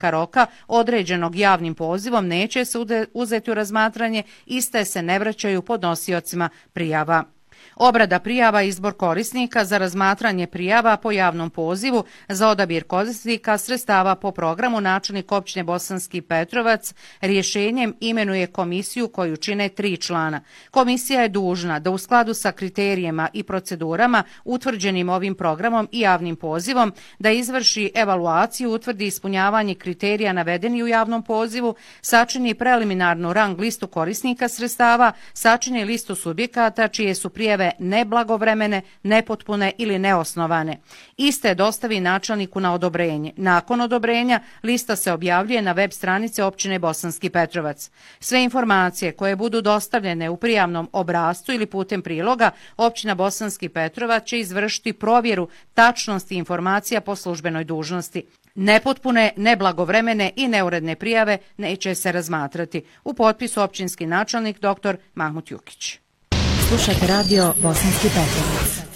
roka određenog javnim pozivom neće se uzeti u razmatranje, iste se ne vraćaju podnosiocima prijava. Obrada prijava i izbor korisnika za razmatranje prijava po javnom pozivu za odabir korisnika sredstava po programu načelnik općine Bosanski Petrovac rješenjem imenuje komisiju koju čine 3 člana. Komisija je dužna da u skladu sa kriterijima i procedurama utvrđenim ovim programom i javnim pozivom da izvrši evaluaciju, utvrdi ispunjavanje kriterija navedeni u javnom pozivu, sačini preliminarnu rang listu korisnika sredstava, sačini listu subjekata čije su prijave neblagovremene, nepotpune ili neosnovane. Iste dostavi načelniku na odobrenje. Nakon odobrenja lista se objavljuje na web stranice općine Bosanski Petrovac. Sve informacije koje budu dostavljene u prijavnom obrascu ili putem priloga, općina Bosanski Petrovac će izvršiti provjeru tačnosti informacija po službenoj dužnosti. Nepotpune, neblagovremene i neuredne prijave neće se razmatrati. U potpisu općinski načelnik dr. Mahmut Jukić. Slušajte radio Bosanski Petrovac.